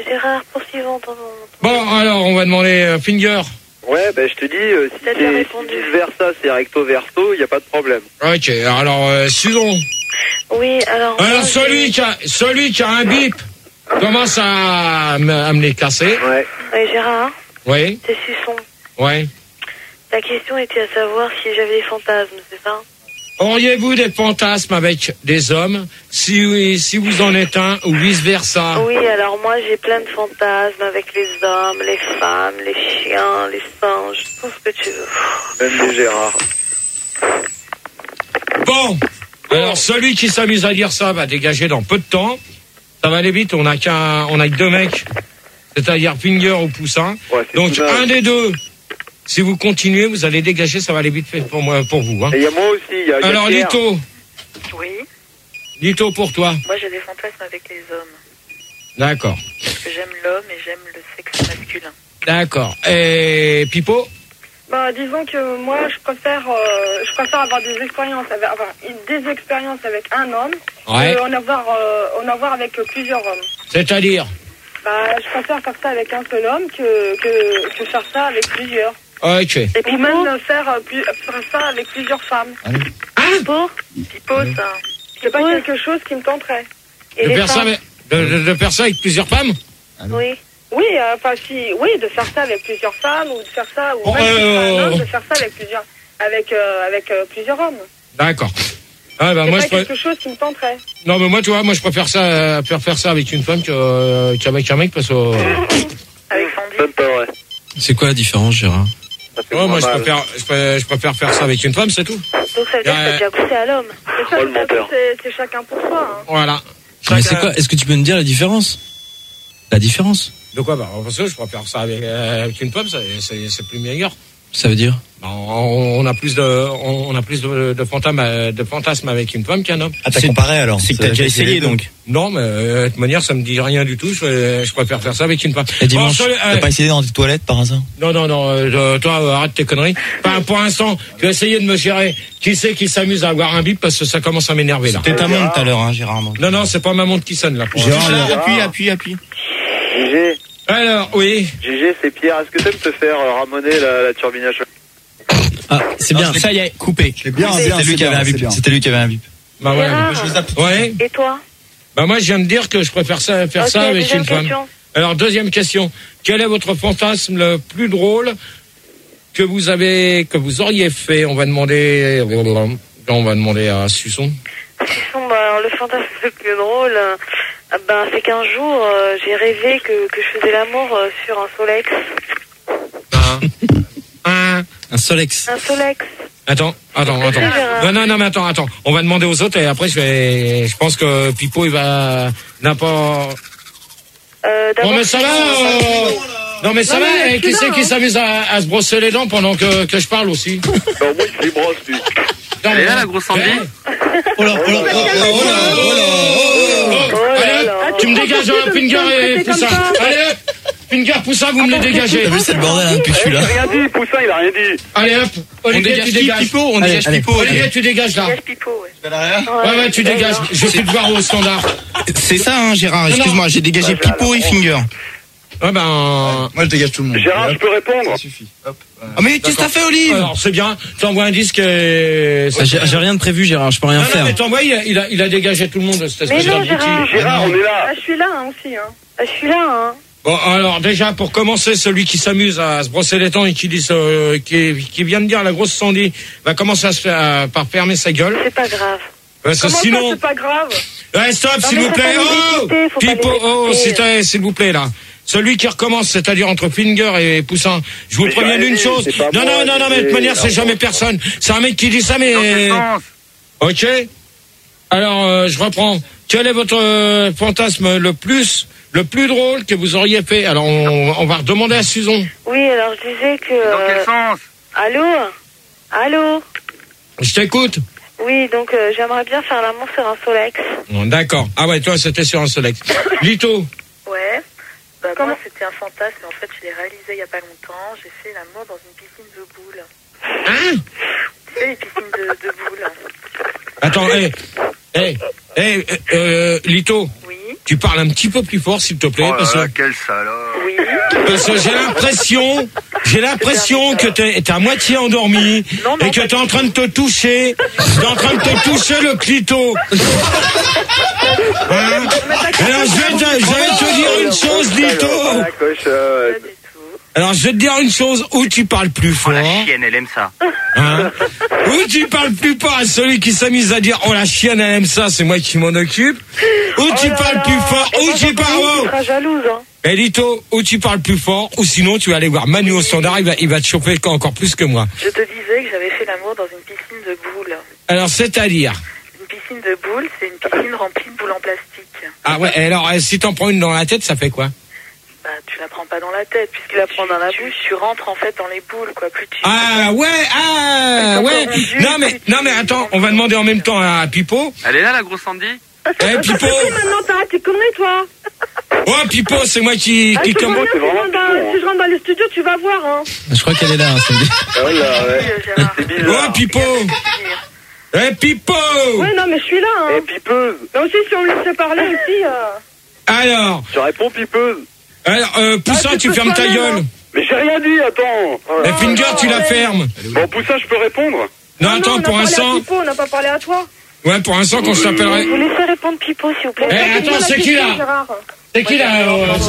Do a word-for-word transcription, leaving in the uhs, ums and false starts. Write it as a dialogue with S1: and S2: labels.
S1: Gérard, poursuivons ton nom.
S2: Bon, alors, on va demander euh, Finger.
S3: Ouais, ben je te dis, euh, si c'est si vice versa, c'est recto verso, il n'y a pas de problème.
S2: Ok, alors, euh, Susan.
S1: Oui, alors...
S2: Alors,
S1: moi,
S2: celui qui, a, celui qui a un bip commence à, me- à me les casser.
S3: Ouais.
S1: Oui, Gérard,
S2: Oui,
S1: c'est Suçon.
S2: oui.
S1: La question était à savoir si j'avais des fantasmes, c'est ça?
S2: Auriez-vous des fantasmes avec des hommes, si, oui, si vous en êtes un, ou vice-versa?
S1: Oui, alors moi j'ai plein de fantasmes avec les hommes, les femmes, les chiens, les singes, tout ce que tu veux.
S3: Même les Gérard.
S2: Bon, alors celui qui s'amuse à dire ça va dégager dans peu de temps. Ça va aller vite, on a qu'un, on a que deux mecs, c'est-à-dire Finger ou Poussin.
S3: Ouais, c'est
S2: Donc
S3: tout mal.
S2: un des deux, si vous continuez, vous allez dégager, ça va aller vite fait pour moi, pour vous. Hein.
S3: Et il y a moi aussi, il y a, il y a
S2: Alors
S3: Pierre.
S2: Lito,
S1: Oui,
S2: Lito pour toi.
S1: moi j'ai des fantasmes avec les hommes.
S2: D'accord,
S1: Parce que j'aime l'homme et j'aime le sexe masculin.
S2: d'accord. Et Pipo?
S4: Bah, disons que moi, je préfère, euh, je préfère avoir des expériences avec, enfin, des expériences avec un homme,
S2: Ouais.
S4: que en avoir, euh, en avoir avec plusieurs hommes.
S2: C'est-à-dire?
S4: Bah, je préfère faire ça avec un seul homme que, que, que faire ça avec plusieurs.
S2: Ok.
S4: Et puis même faire, euh, plus, faire ça avec plusieurs femmes.
S1: Pipo Pipo, ça.
S4: C'est pas quelque chose qui me tenterait.
S1: Et
S2: De
S1: les
S2: faire, ça
S1: femmes
S2: avec, de, de- de faire ça avec plusieurs femmes?
S1: Oui.
S4: Oui, euh, enfin si, oui, de faire ça avec plusieurs femmes ou de faire ça, ou
S2: Oh,
S4: même si c'est
S2: euh,
S4: un homme, de faire ça avec plusieurs, avec, euh, avec euh, plusieurs hommes.
S2: D'accord. Ah, bah,
S4: C'est
S2: moi,
S4: pas
S2: je pré-
S4: quelque chose qui me tenterait.
S2: Non, mais moi, tu vois, moi, je préfère ça, euh, faire faire ça avec une femme que, euh, qu'avec un mec parce que, euh,
S1: Avec Sandy.
S3: Même pas vrai.
S5: C'est quoi la différence, Gérard?
S3: Ça fait
S2: ouais, moi,
S3: moins
S2: je
S3: mal.
S2: préfère, je préfère, je préfère faire ça avec une femme, c'est tout.
S1: Donc ça veut dire que t'as déjà poussé à l'homme.
S4: C'est ça,
S3: Oh, le menteur.
S4: c'est- c'est chacun pour soi. Hein.
S2: Voilà.
S5: Mais c'est
S2: Chacun-
S5: quoi? Est-ce que tu peux me dire la différence? La différence?
S2: De quoi? Bah, parce que je préfère ça avec, euh, avec une femme, c'est, c'est, c'est plus meilleur.
S5: Ça veut dire?
S2: Bah, on, on a plus de, on, on a plus de, de fantasmes, euh, de fantasmes avec une femme qu'un homme.
S6: Ah, t'as comparé alors?
S5: C'est que t'as déjà essayé, donc.
S2: Non, mais, euh, de toute manière, ça me dit rien du tout. Je, je préfère faire ça avec une femme.
S6: Et dimanche,
S2: Bon,
S6: t'as
S2: euh,
S6: pas essayé dans tes toilettes par hasard?
S2: Non, non, non, euh, toi, euh, arrête tes conneries. Enfin, pour l'instant, tu vas essayer de me gérer. Qui c'est qui s'amuse à avoir un bip parce que ça commence à m'énerver, là.
S6: C'était ta montre tout à l'heure, hein, Gérard. donc.
S2: Non, non, c'est pas ma montre qui sonne, là. Pour
S6: Gérard,
S2: l'instant.
S6: appuie, appuie, appuie.
S3: Gégé,
S2: Alors, oui.
S3: Gégé, c'est Pierre. Est-ce que t'aimes te faire euh, ramoner la, la turbine à choc?
S5: Ah, c'est bien, ça y est, coupé.
S6: Bien, bien, C'était lui qui avait un bip. C'était lui qui avait un bip.
S2: Bah, ouais.
S1: Gérard,
S2: Ouais.
S1: et toi?
S2: Bah, moi, je viens de dire que je préfère ça, faire
S1: Ok,
S2: ça avec
S1: deuxième
S2: une femme.
S1: question.
S2: Alors, deuxième question. Quel est votre fantasme le plus drôle que vous avez, que vous auriez fait? On va demander, on va demander à Suçon.
S1: Bon, bah, alors, le fantasme le plus drôle, euh, ben, c'est qu'un jour, euh, j'ai rêvé que, que je faisais l'amour euh, sur un Solex.
S2: Un. Un.
S5: Un Solex.
S1: Un Solex.
S2: Attends, attends, attends. Non, non, non, mais attends, attends. On va demander aux autres et après je vais, je pense que Pipo il va n'importe.
S1: Euh,
S2: Non
S1: d'abord,
S2: mais ça va. euh, Non mais ça
S4: Non,
S2: va.
S4: mais
S2: Et
S4: je
S2: qui
S4: suis
S2: c'est
S4: là,
S2: qui
S4: hein.
S2: s'amuse à, à se brosser les dents pendant que, que je parle aussi?
S3: Bah, au moins, il fait brosse, lui.
S2: Non, mais-
S7: la grosse Sandy?
S2: Eh,
S6: Oh là, oh là, oh là, oh là, oh là, oh là.
S2: oh,
S1: Oh là
S2: allez,
S1: là.
S2: hop, tu me dégages un Finger et
S4: Traiter comme
S2: Poussin.
S4: ça.
S2: Allez hop, Finger, Poussin, vous me les dégagez.
S6: T'as vu, c'est le bordel, hein, depuis que je suis
S3: Il a
S6: là.
S3: rien dit, Poussin, il a rien dit.
S2: Allez hop,
S5: On
S2: Olivier,
S5: dégage
S2: tu
S5: qui,
S2: dégages.
S5: Pipo? On
S6: Allez,
S5: dégage
S6: allez.
S5: Pipo.
S2: Olivier, tu dégages là.
S1: Gage Pipo, ouais.
S2: Ouais, ouais, tu dégages. Je vais plus te voir au standard.
S5: C'est ça, hein, Gérard.
S2: Non,
S5: Excuse-moi, j'ai dégagé Pipo et Finger.
S2: Ouais, ben.
S6: Moi, je dégage tout le monde.
S3: Gérard, je peux répondre?
S6: Ça suffit. Hop.
S5: Ah, mais qu'est-ce que t'as fait, Olive?
S2: Alors, c'est bien. T'envoies un disque et.
S5: Ah, J'ai j'ai rien de prévu, Gérard. Je peux rien
S2: Non, non,
S5: faire.
S2: mais t'envoies, il a, il a, il a dégagé tout le monde, cette espèce
S1: Mais non,
S2: d'abruti.
S1: Gérard.
S3: Gérard, on est là.
S4: Ah, je suis là hein, aussi. Hein.
S1: Ah, je suis là, hein.
S2: Bon, alors, déjà, pour commencer, celui qui s'amuse à se brosser les dents et qui dit, euh, qui, qui vient de dire la grosse Sandy, va commencer à se faire, à- par fermer sa gueule.
S1: C'est pas grave.
S2: Parce que
S4: Comment
S2: sinon.
S4: ça, c'est pas grave?
S2: Ouais, stop,
S1: Non,
S2: s'il
S1: mais
S2: vous
S1: faut
S2: plaît.
S1: pas les
S2: Oh!
S1: écouter, faut pas les
S2: Pipo, oh,
S1: écouter.
S2: s'il te- s'il vous plaît, là. Celui qui recommence, c'est-à-dire entre Finger et Poussin. Je vous
S3: Mais
S2: préviens
S3: j'ai
S2: d'une
S3: arrêté,
S2: chose.
S3: c'est pas
S2: Non,
S3: moi,
S2: non, non, non, mais de toute
S3: c'est-
S2: manière, c'est jamais personne. C'est un mec qui dit ça, mais. Ok. Alors, euh, je reprends. Quel est votre euh, fantasme le plus, le plus drôle que vous auriez fait? Alors, on, on va redemander à Susan.
S1: Oui, alors je disais que...
S7: Dans quel
S1: euh,
S7: sens?
S1: Allô? Allô?
S2: Je t'écoute.
S1: Oui, donc euh, j'aimerais bien faire l'amour sur un Solex.
S2: Bon, d'accord. Ah ouais, toi, c'était sur un Solex. Lito.
S1: Ouais. Bah,
S4: Comment-
S1: moi, c'était un fantasme, mais en fait, je l'ai réalisé il y a pas longtemps. J'ai fait l'amour dans une piscine de boules.
S2: Hein?
S1: Tu sais, les piscines de, de boules.
S2: Attends, hé. Hé. Hé, euh, Lito.
S1: Oui.
S2: tu parles un petit peu plus fort, s'il te plaît,
S7: Oh
S2: parce
S7: là là,
S2: que,
S7: quel salope.
S1: Oui.
S2: parce que j'ai l'impression, j'ai l'impression que t'es, t'es à moitié endormi
S1: Non, non,
S2: et que
S1: pas
S2: t'es en train de te toucher, t'es en train de te toucher le clito. Hein? Alors je vais, te, je vais te dire une chose, Lito.
S3: La cochonne.
S1: Pas du tout.
S2: Alors je vais te dire une chose, où tu parles plus
S7: Oh
S2: fort,
S7: la chienne, elle aime ça.
S2: hein, ou tu parles plus fort à celui qui s'amuse à dire oh la chienne elle aime ça, c'est moi qui m'en occupe, ou tu
S1: Oh là
S2: parles
S1: là.
S2: plus fort,
S1: Et
S2: ou
S1: moi,
S2: tu
S1: j'entends
S2: parles
S1: une qui
S2: oh.
S1: sera jalouse, hein.
S2: Eh Lito, ou tu parles plus fort, ou sinon tu vas aller voir Manu au standard, il va, il va te chauffer encore plus que moi.
S1: Je te disais que j'avais fait l'amour dans une piscine de boules.
S2: Alors c'est-à-dire,
S1: Une piscine de boules, c'est une piscine remplie de boules en plastique.
S2: ah ouais, et alors eh, si t'en prends une dans la tête, ça fait quoi?
S1: Bah, tu la prends pas dans la tête, puisque la prends dans la bouche. Tu rentres en fait dans les boules, quoi. Plus tu.
S2: Ah ouais, ah ouais. Non mais, non mais attends, on va demander en même temps à Pipo.
S7: Elle est là, la grosse Sandy?
S2: Eh Pipo,
S4: Oui, maintenant, t'arrêtes tes conneries, toi.
S2: oh Pipo, c'est moi qui,
S4: Ah,
S2: qui
S4: je te
S2: comme.
S4: vois bien, si je rentre dans- si je rentre dans les studios, tu vas voir, hein.
S5: Je crois qu'elle est là, hein, Sandy.
S3: Oh là, ouais.
S1: Euh, Gérard.
S3: C'est bizarre.
S2: Oh Pipo, eh Pipo.
S4: Ouais, non, mais je suis là,
S3: Et
S4: hein.
S3: pipeuse.
S4: Mais aussi, si on me laissait parler aussi, euh...
S2: Alors,
S3: Tu réponds pipeuse.
S2: alors euh, Poussin,
S4: Ah, tu
S2: tu
S4: peux
S2: fermes ta
S4: toi-même,
S2: gueule.
S4: hein.
S3: Mais j'ai rien dit, attends. Oh là.
S2: Et Finger, tu la
S4: ouais.
S2: fermes.
S3: Bon, Poussin, je peux répondre?
S2: Non,
S4: Ah
S2: attends,
S4: on a
S2: pour
S4: parlé à
S2: l'instant,
S4: Pipo, on n'a pas parlé à toi.
S2: ouais, pour l'instant, quand je t'appellerai.
S1: Vous laissez répondre Pipo, s'il vous plaît.
S2: Eh, attends, c'est qui là?
S4: Gérard.
S2: C'est qui là? euh,